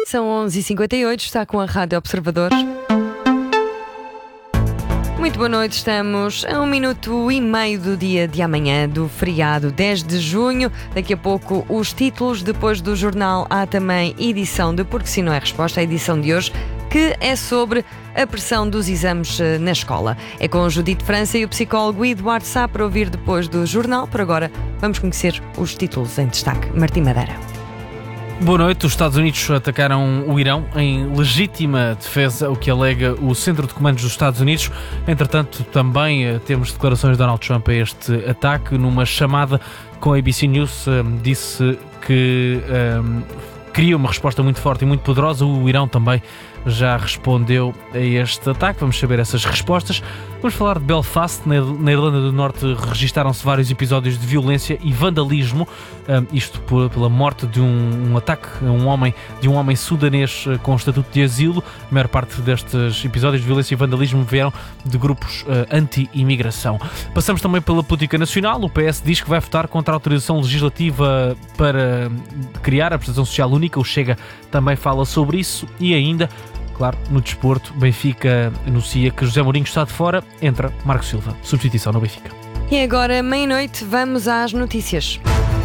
São 11h58, está com a Rádio Observador. Muito boa noite, estamos a 1 minuto e meio do dia de amanhã, do feriado 10 de junho. Daqui a pouco os títulos, depois do jornal há também edição de Porque Se Não É Resposta, a edição de hoje, que é sobre a pressão dos exames na escola. É com Judite França e o psicólogo Eduardo Sá para ouvir depois do jornal. Por agora, vamos conhecer os títulos em destaque. Martim Madeira. Boa noite. Os Estados Unidos atacaram o Irão em legítima defesa, o que alega o Centro de Comandos dos Estados Unidos. Entretanto, também temos declarações de Donald Trump a este ataque. Numa chamada com a ABC News, disse que queria uma resposta muito forte e muito poderosa. O Irão também já respondeu a este ataque. Vamos saber essas respostas. Vamos falar de Belfast. Na Irlanda do Norte registaram-se vários episódios de violência e vandalismo, isto pela morte de um ataque a um homem sudanês com estatuto de asilo. A maior parte destes episódios de violência e vandalismo vieram de grupos anti-imigração. Passamos também pela política nacional. O PS diz que vai votar contra a autorização legislativa para criar a prestação social única. O Chega também fala sobre isso. E ainda, claro, no desporto, Benfica anuncia que José Mourinho está de fora, entra Marco Silva, substituição no Benfica. E agora, meia-noite, vamos às notícias.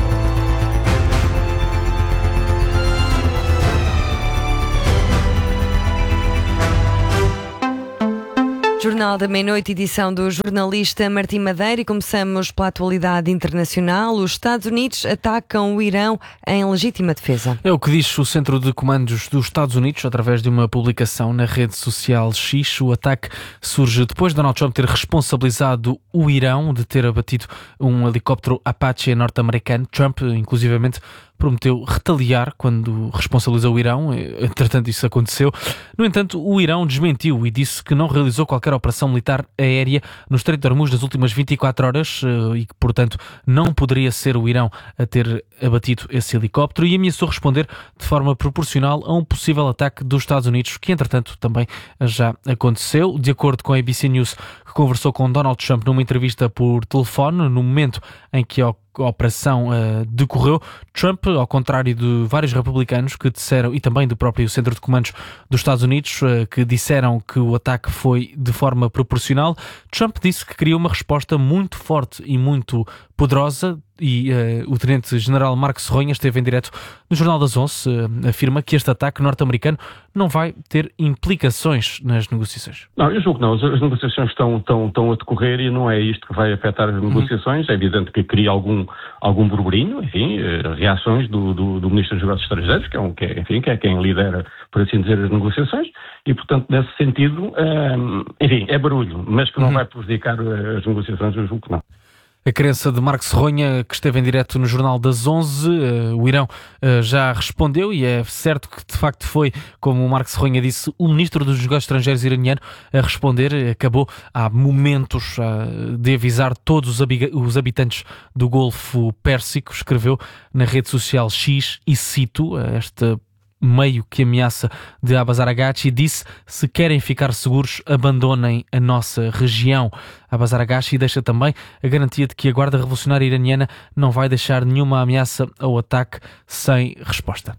Jornal da Meia-Noite, edição do jornalista Martim Madeira, e começamos pela atualidade internacional. Os Estados Unidos atacam o Irão em legítima defesa. É o que diz o Centro de Comandos dos Estados Unidos através de uma publicação na rede social X. O ataque surge depois de Donald Trump ter responsabilizado o Irão de ter abatido um helicóptero Apache norte-americano. Trump, inclusivamente, prometeu retaliar quando responsabilizou o Irão. Entretanto, isso aconteceu. No entanto, o Irão desmentiu e disse que não realizou qualquer operação militar aérea no Estreito de Hormuz nas últimas 24 horas e que, portanto, não poderia ser o Irão a ter abatido esse helicóptero, e ameaçou responder de forma proporcional a um possível ataque dos Estados Unidos, que, entretanto, também já aconteceu. De acordo com a ABC News, que conversou com Donald Trump numa entrevista por telefone, no momento em que a operação decorreu, Trump, ao contrário de vários republicanos que disseram, e também do próprio Centro de Comandos dos Estados Unidos, que disseram que o ataque foi de forma proporcional, Trump disse que queria uma resposta muito forte e muito poderosa. E o Tenente-General Marco Serronha esteve em direto no Jornal das 11, afirma que este ataque norte-americano não vai ter implicações nas negociações. Não, eu julgo que não. As negociações estão a decorrer e não é isto que vai afetar as negociações. É evidente que cria algum burburinho, enfim, reações do Ministro dos Negócios Estrangeiros, que é quem lidera, por assim dizer, as negociações, e, portanto, nesse sentido, enfim, é barulho, mas que não vai prejudicar as negociações, eu julgo que não. A crença de Marco Serronha, que esteve em direto no Jornal das 11, o Irão já respondeu, e é certo que de facto foi, como o Marco Serronha disse, o Ministro dos Negócios Estrangeiros iraniano a responder. Acabou há momentos de avisar todos os habitantes do Golfo Pérsico. Escreveu na rede social X, e cito esta meio que ameaça de Abbas Araghchi, disse: se querem ficar seguros, abandonem a nossa região. Abbas Araghchi deixa também a garantia de que a Guarda Revolucionária Iraniana não vai deixar nenhuma ameaça ao ataque sem resposta.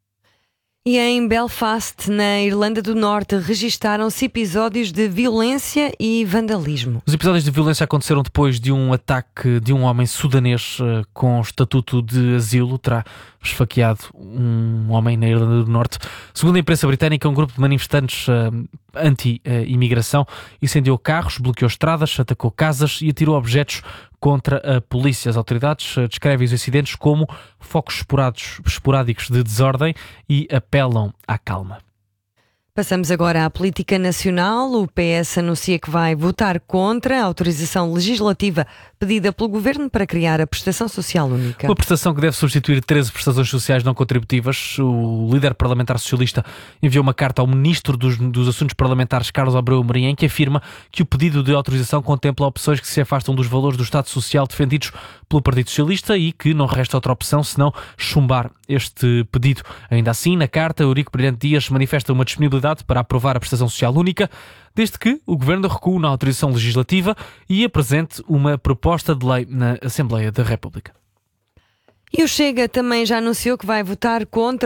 E em Belfast, na Irlanda do Norte, registaram-se episódios de violência e vandalismo. Os episódios de violência aconteceram depois de um ataque de um homem sudanês com estatuto de asilo. Terá esfaqueado um homem na Irlanda do Norte. Segundo a imprensa britânica, um grupo de manifestantes anti-imigração incendiou carros, bloqueou estradas, atacou casas e atirou objetos contra a polícia. As autoridades descrevem os incidentes como focos esporádicos de desordem e apelam à calma. Passamos agora à política nacional. O PS anuncia que vai votar contra a autorização legislativa pedida pelo Governo para criar a Prestação Social Única. Uma prestação que deve substituir 13 prestações sociais não contributivas. O líder parlamentar socialista enviou uma carta ao Ministro dos Assuntos Parlamentares, Carlos Abreu Amorim, em que afirma que o pedido de autorização contempla opções que se afastam dos valores do Estado Social defendidos pelo Partido Socialista e que não resta outra opção senão chumbar este pedido. Ainda assim, na carta, Eurico Brilhante Dias manifesta uma disponibilidade para aprovar a Prestação Social Única, desde que o Governo recue na autorização legislativa e apresente uma proposta de lei na Assembleia da República. E o Chega também já anunciou que vai votar contra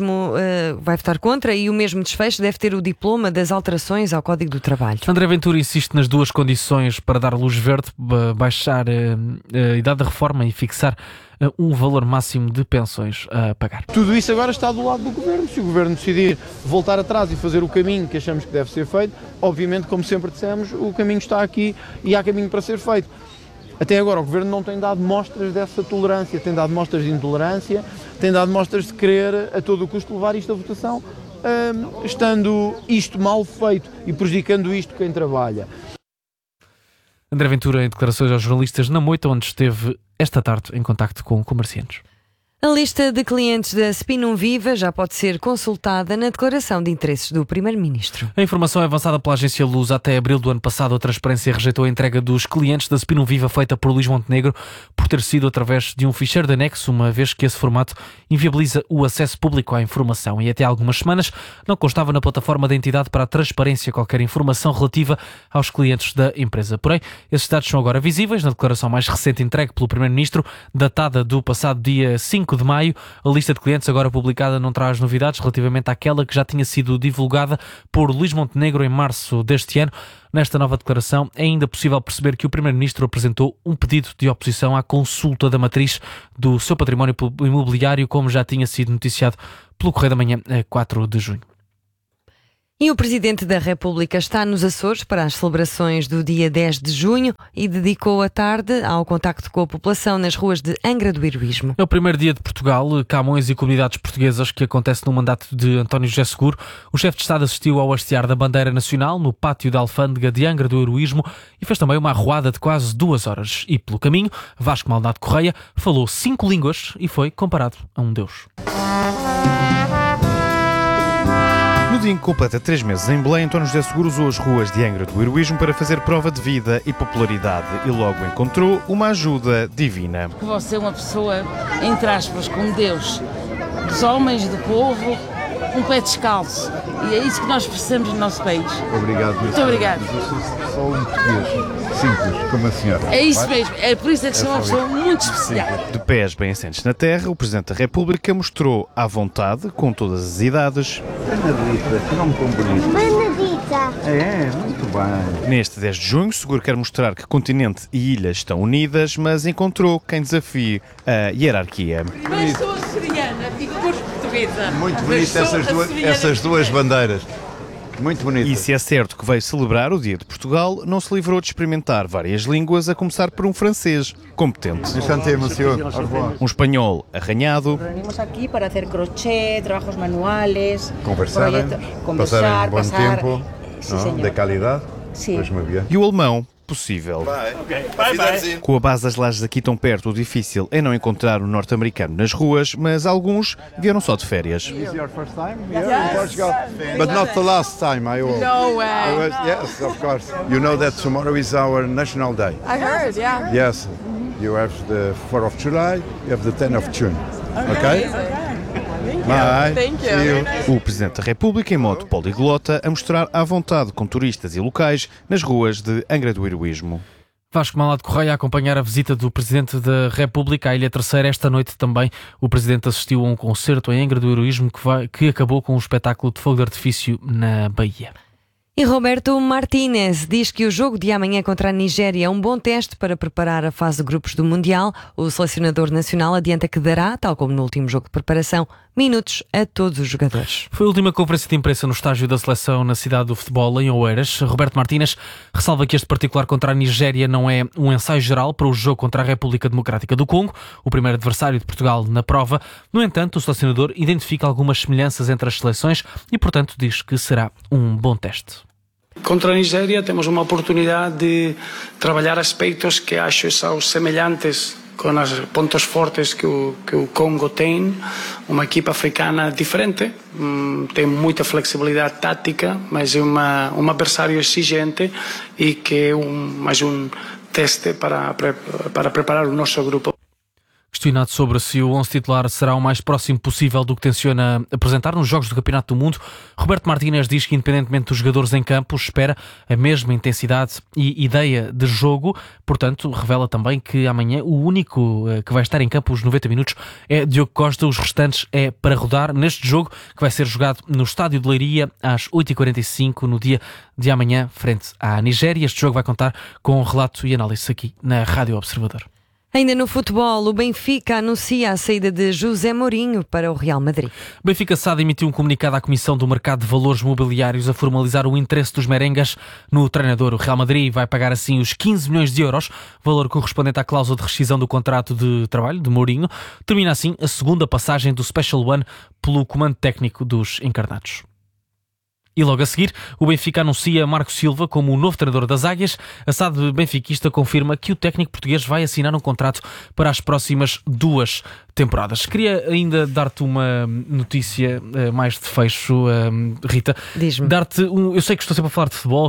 e o mesmo desfecho deve ter o diploma das alterações ao Código do Trabalho. André Ventura insiste nas duas condições para dar luz verde: baixar a idade da reforma e fixar um valor máximo de pensões a pagar. Tudo isso agora está do lado do Governo. Se o Governo decidir voltar atrás e fazer o caminho que achamos que deve ser feito, obviamente, como sempre dissemos, o caminho está aqui e há caminho para ser feito. Até agora o Governo não tem dado mostras dessa tolerância, tem dado mostras de intolerância, tem dado mostras de querer a todo o custo levar isto à votação, estando isto mal feito e prejudicando isto quem trabalha. André Ventura em declarações aos jornalistas na moita, onde esteve esta tarde em contacto com comerciantes. A lista de clientes da Spinum Viva já pode ser consultada na declaração de interesses do Primeiro-Ministro. A informação é avançada pela agência Luz. Até abril do ano passado, a Transparência rejeitou a entrega dos clientes da Spinum Viva feita por Luís Montenegro por ter sido através de um ficheiro de anexo, uma vez que esse formato inviabiliza o acesso público à informação. E até há algumas semanas não constava na plataforma da entidade para a transparência qualquer informação relativa aos clientes da empresa. Porém, esses dados são agora visíveis na declaração mais recente entregue pelo Primeiro-Ministro, datada do passado dia 5 de maio. A lista de clientes agora publicada não traz novidades relativamente àquela que já tinha sido divulgada por Luís Montenegro em março deste ano. Nesta nova declaração é ainda possível perceber que o Primeiro-Ministro apresentou um pedido de oposição à consulta da matriz do seu património imobiliário, como já tinha sido noticiado pelo Correio da Manhã, 4 de junho. E o Presidente da República está nos Açores para as celebrações do dia 10 de junho e dedicou a tarde ao contacto com a população nas ruas de Angra do Heroísmo. É o primeiro dia de Portugal, Camões e comunidades portuguesas, que acontece no mandato de António José Seguro. O chefe de Estado assistiu ao hastear da bandeira nacional no pátio da Alfândega de Angra do Heroísmo e fez também uma arruada de quase 2 horas. E pelo caminho, Vasco Maldonado Correia falou 5 línguas e foi comparado a um deus. No dia em que completa 3 meses em Belém, António José Seguro usou as ruas de Angra do Heroísmo para fazer prova de vida e popularidade e logo encontrou uma ajuda divina. Você é uma pessoa, entre aspas, como Deus, dos homens, do povo, um pé descalço. E é isso que nós precisamos no nosso país. Obrigado. Muito obrigado. Eu sou só um português, simples, como a senhora. É isso mesmo, é por isso é que sou uma pessoa muito especial. De pés bem assentes na terra, o Presidente da República mostrou à vontade, com todas as idades. Benedita, que nome tão bonito. Benedita. É, muito bem. Neste 10 de junho, Seguro quer mostrar que continente e ilha estão unidas, mas encontrou quem desafie a hierarquia. Mas sou açoriana, digo cores portuguesa. Muito bonito essas duas bandeiras. Muito bonito. E se é certo que veio celebrar o Dia de Portugal, não se livrou de experimentar várias línguas, a começar por um francês competente. Enchanté, monsieur. Au revoir. Um espanhol arranhado. Venimos aquí para hacer crochet, trabajos manuales, Conversar, conversar, pasar bom pasar. tempo, Sí, não? señor. De qualidade. Sí. Pois muito bem. E o alemão possível. Com a base das lajes aqui tão perto, o difícil é não encontrar um norte-americano nas ruas, mas alguns vieram só de férias. Is your first time here in Portugal? But not the last time, I hope. No way. Yes, of course. You know that tomorrow is our national day. I heard, yeah. Yes. You have the 4th of July, you have the 10th of June. Okay? Bye. Thank you. See you. O Presidente da República em modo poliglota a mostrar à vontade com turistas e locais nas ruas de Angra do Heroísmo. Vasco Maldonado Correia a acompanhar a visita do Presidente da República à Ilha Terceira. Esta noite também o Presidente assistiu a um concerto em Angra do Heroísmo que acabou com um espetáculo de fogo de artifício na Bahia. E Roberto Martínez diz que o jogo de amanhã contra a Nigéria é um bom teste para preparar a fase de grupos do Mundial. O selecionador nacional adianta que dará, tal como no último jogo de preparação, minutos a todos os jogadores. Foi a última conferência de imprensa no estágio da seleção na cidade do futebol, em Oeiras. Roberto Martínez ressalva que este particular contra a Nigéria não é um ensaio geral para o jogo contra a República Democrática do Congo, o primeiro adversário de Portugal na prova. No entanto, o selecionador identifica algumas semelhanças entre as seleções e, portanto, diz que será um bom teste. Contra a Nigéria temos uma oportunidade de trabalhar aspectos que acho são semelhantes com os pontos fortes que o Congo tem. Uma equipa africana diferente, tem muita flexibilidade tática, mas é um adversário exigente e que é mais um teste para preparar o nosso grupo. Questionado sobre se o 11 titular será o mais próximo possível do que tenciona apresentar nos Jogos do Campeonato do Mundo, Roberto Martínez diz que, independentemente dos jogadores em campo, espera a mesma intensidade e ideia de jogo. Portanto, revela também que amanhã o único que vai estar em campo os 90 minutos é Diogo Costa. Os restantes é para rodar neste jogo, que vai ser jogado no Estádio de Leiria às 8h45, no dia de amanhã, frente à Nigéria. Este jogo vai contar com um relato e análise aqui na Rádio Observador. Ainda no futebol, o Benfica anuncia a saída de José Mourinho para o Real Madrid. Benfica SAD emitiu um comunicado à Comissão do Mercado de Valores Mobiliários a formalizar o interesse dos merengues no treinador. O Real Madrid vai pagar assim os 15 milhões de euros, valor correspondente à cláusula de rescisão do contrato de trabalho de Mourinho. Termina assim a segunda passagem do Special One pelo comando técnico dos encarnados. E logo a seguir, o Benfica anuncia Marco Silva como o novo treinador das Águias. A SAD benfiquista confirma que o técnico português vai assinar um contrato para as próximas 2 temporadas. Queria ainda dar-te uma notícia mais de fecho, Rita. Diz-me. Eu sei que estou sempre a falar de futebol,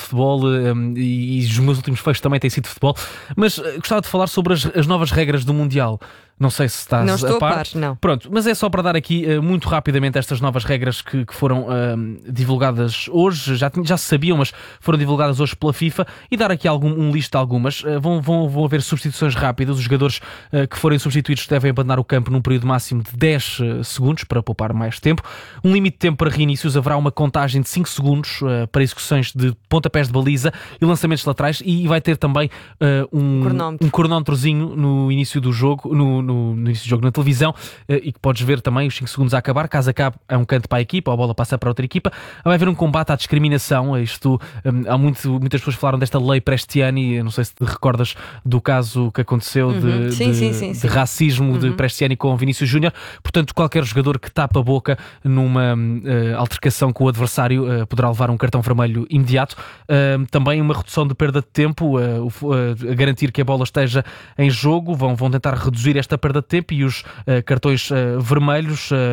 e os meus últimos fechos também têm sido de futebol, mas gostava de falar sobre as novas regras do Mundial. Não sei se estás não estou a par. Não. Pronto, mas é só para dar aqui muito rapidamente estas novas regras que foram divulgadas hoje. Já se sabiam, mas foram divulgadas hoje pela FIFA, e dar aqui um list de algumas. Vão haver substituições rápidas. Os jogadores que forem substituídos devem abandonar o campo num período máximo de 10 segundos para poupar mais tempo. Um limite de tempo para reinícios. Haverá uma contagem de 5 segundos para execuções de pontapés de baliza e lançamentos laterais, e vai ter também um cronómetrozinho no início do jogo, no início do jogo na televisão, e que podes ver também os 5 segundos a acabar. Caso acabe, é um canto para a equipa, ou a bola passa para outra equipa. Vai haver um combate à discriminação. Muitas pessoas falaram desta lei Prestiani. Não sei se te recordas do caso que aconteceu de racismo de Prestiani com Vinícius Júnior. Portanto, qualquer jogador que tapa a boca numa altercação com o adversário poderá levar um cartão vermelho imediato. Também uma redução de perda de tempo, a garantir que a bola esteja em jogo. Vão tentar reduzir esta perda de tempo, e os cartões vermelhos